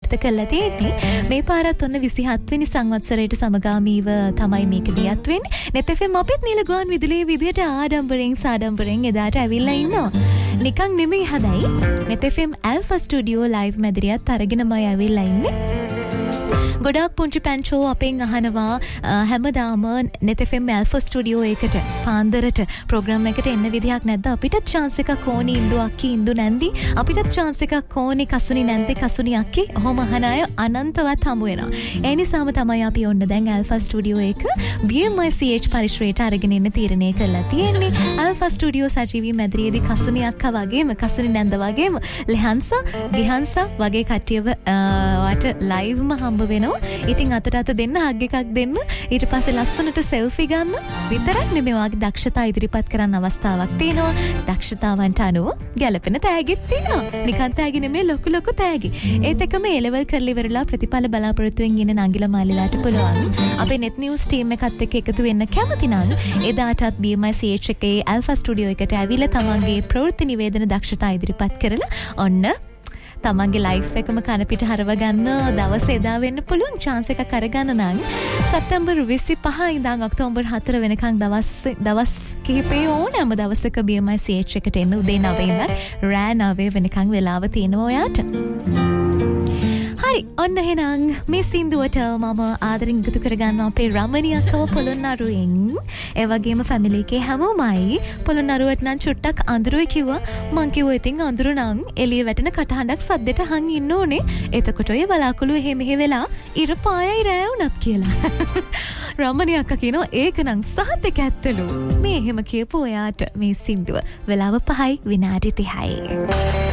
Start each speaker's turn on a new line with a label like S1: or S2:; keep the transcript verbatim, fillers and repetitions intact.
S1: සමාප්ත කරලා තියෙන්නේ. මේ පාරත් ඔන්න විසිහත් වෙනි සංවත්සරයට සමගාමීව තමයි මේක දියත් වෙන්නේ. net F M අපිත් නිලගුවන් විදුලියේ විදියට ආඩම්බරෙන් සාඩම්බරෙන් එදාට ඇවිල්ලා ඉන්නවා. නිකන් නෙමෙයි හැබැයි net F M Alpha Studio live මැදිරියත් අරගෙනමයි ඇවිල්ලා ඉන්නේ. ගොඩාක් පුංචි පැන්චෝ අපෙන් අහනවා හැමදාම net F M Alpha Studio එකට පාන්දරට ප්‍රෝග්‍රෑම් එකට එන්න විදිහක් නැද්ද? අපිටත් chance එකක් ඕනි ඉන්දු අක්කි ඉන්දු නැන්දි. අපිටත් chance එකක් ඕනි කසුනි නැන්දි කසුනි අක්කි. ඔහොම අහන අය අනන්තවත් හමු වෙනවා. ඒ නිසාම තමයි අපි ඔන්න දැන් Alpha Studio එක B M I C H පරිශ්‍රයට අරගෙන එන්න තීරණය කළා තියෙන්නේ. Alpha Studio සජීවී මැදිරියේදී කසුනි අක්කා වගේම කසුනි නැන්ද වගේම ලෙහන්සා ගිහන්සා වගේ කට්ටියව වාට ලයිව්ම හම්බ වෙනවා. ඉතින් අතට අත දෙන්න හග් එකක් දෙන්න ඊට පස්සේ ලස්සනට සෙල්ෆි ගන්න විතරක් නෙමෙයි වාගේ දක්ෂතා ඉදිරිපත් කරන්න අවස්ථාවක් තියෙනවා. දක්ෂතාවන්ට අනුව ගැළපෙන තෑගිත් තියෙනවා. නිකන් තෑගි නෙමෙයි ලොකු ලොකු තෑගි. ඒත් එකම ඒ ලෙවල් කරලා ඉවරලා ප්‍රතිඵල බලාපොරොත්තුෙන් ඉන්න නංගිලා මාලිලාට පුළුවන් අපේ net news team එකත් එක්ක එකතු වෙන්න කැමති නම් එදාටත් B M I C H එකේ Alpha Studio එකට ඇවිල්ලා තමන්ගේ ප්‍රවෘත්ති නිවේදන දක්ෂතා ඉදිරිපත් කරලා ඔන්න තමන්ගේ ලයිෆ් එකම කන පිට හරව ගන්න දවස එදා වෙන්න පුළුවන් chance එකක් අරගන්න නම් සැප්තැම්බර් විසිපහ ඉඳන් ඔක්තෝබර් හතර වෙනකන් දවස් දවස් කිහිපේ ඕනෑම දවසක B M I C H එකට එන්න උදේ නවය ඉඳන් රෑ නවය වෙනකන් වෙලාව තියෙනවා ඔයාට. හරි ඔන්න එහෙනම් මේ සින්දුවට මම ආදරෙන් එකතු කරගන්නවා අපේ රමණී අක්කව පොළොන්නරුවෙන්. ඒ වගේම ෆැමිලි එකේ හැමෝමයි පොළොන්නරුවට නම් චුට්ටක් අඳුරුයි කිව්වා. මං කිව්වා ඉතින් අඳුරු නම් එළිය වැටෙන කටහඬක් සද්දෙට අහන් ඉන්න ඕනේ. එතකොට ඔය බලාකුළු එහෙ මෙහෙ වෙලා ඉර පායයි රෑ වුණත් කියලා. රමණී අක්කා කියනවා ඒක නම් සහතික ඇත්තලු. මේ එහෙම කියපු ඔයාට මේ සින්දුව වෙලාව පහයි විනාඩි තිහයි.